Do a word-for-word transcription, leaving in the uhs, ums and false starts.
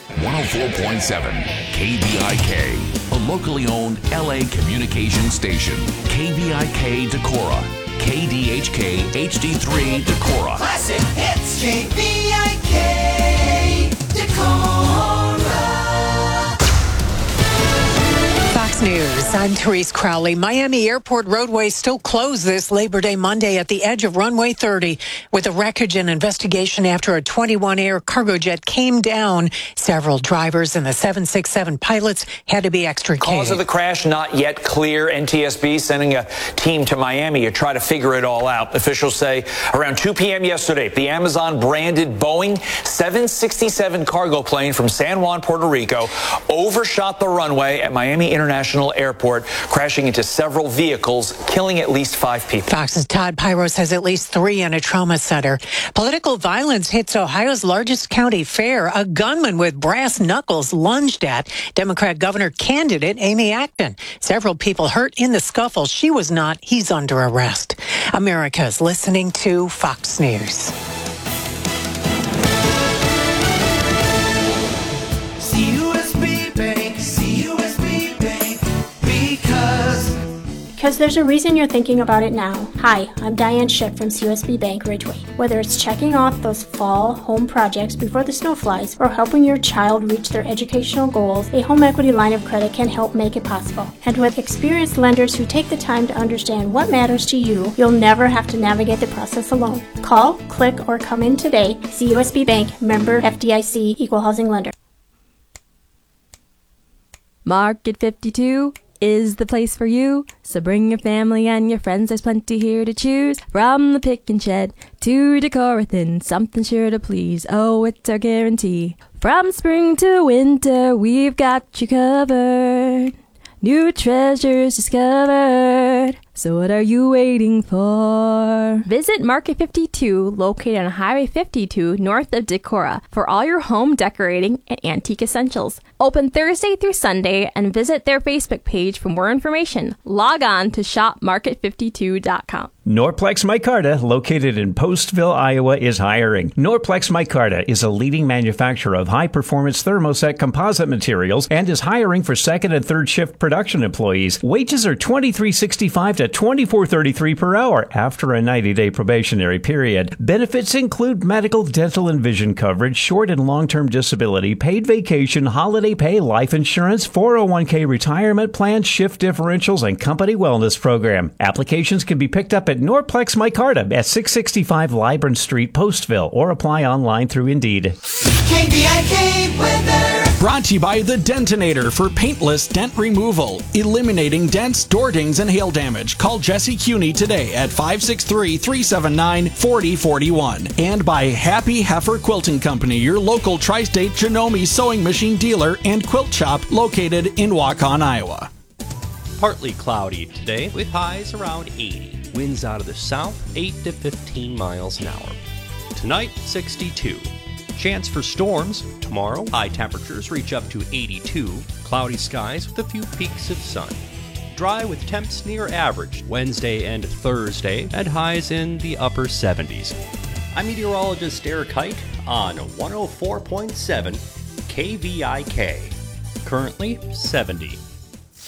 one oh four point seven K V I K, a locally owned L A communication station. K V I K Decorah, K D H K H D three Decorah. Classic hits, K V I K Decorah. Fox News, I'm Therese Crowley. Miami Airport roadway still closed this Labor Day Monday at the edge of runway thirty with a wreckage and investigation after a twenty-one Air cargo jet came down. Several drivers and the seven sixty-seven pilots had to be extricated. Cause of the crash not yet clear. N T S B sending a team to Miami to try to figure it all out. Officials say around two p.m. yesterday, the Amazon-branded Boeing seven sixty-seven cargo plane from San Juan, Puerto Rico, overshot the runway at Miami International Airport, crashing into several vehicles, killing at least five people. Fox's Todd Pyros has at least three in a trauma center. Political violence hits Ohio's largest county fair. A gunman with brass knuckles lunged at Democrat governor candidate Amy Acton. Several people hurt in the scuffle. She was not. He's under arrest. America's listening to Fox News. C U S B Bank, C U S B Bank, because... Because there's a reason you're thinking about it now. Hi, I'm Diane Schiff from C U S B Bank Ridgeway. Whether it's checking off those fall home projects before the snow flies or helping your child reach their educational goals, a home equity line of credit can help make it possible. And with experienced lenders who take the time to understand what matters to you, you'll never have to navigate the process alone. Call, click, or come in today. C U S B Bank, member F D I C, Equal Housing Lender. Market fifty-two is the place for you, so bring your family and your friends, there's plenty here to choose. From the pick and shed to Decorathan, something sure to please, oh, it's our guarantee. From spring to winter, we've got you covered, new treasures discovered, so what are you waiting for? Visit Market fifty-two, located on Highway fifty-two, north of Decorah, for all your home decorating and antique essentials. Open Thursday through Sunday, and visit their Facebook page for more information. Log on to shop market fifty-two dot com. Norplex Micarta, located in Postville, Iowa, is hiring. Norplex Micarta is a leading manufacturer of high-performance thermoset composite materials and is hiring for second and third shift production employees. Wages are twenty-three sixty-five to twenty-four thirty-three per hour after a ninety-day probationary period. Benefits include medical, dental, and vision coverage, short and long-term disability, paid vacation, holiday pay, life insurance, four oh one k retirement plan, shift differentials, and company wellness program. Applications can be picked up at Norplex Micarta at six sixty-five Libran Street, Postville, or apply online through Indeed. K V I K weather. Brought to you by the Dentinator for paintless dent removal, eliminating dents, door dings, and hail damage. Call Jesse Cuney today at five six three, three seven nine, four oh four one. And by Happy Heifer Quilting Company, your local tri-state Janome sewing machine dealer and quilt shop located in Waukon, Iowa. Partly cloudy today with highs around eighty. Winds out of the south, eight to fifteen miles an hour. Tonight, sixty-two. Chance for storms tomorrow. High temperatures reach up to eighty-two. Cloudy skies with a few peaks of sun. Dry with temps near average Wednesday and Thursday, and highs in the upper seventies. I'm meteorologist Eric Height on one oh four point seven K V I K. Currently seventy.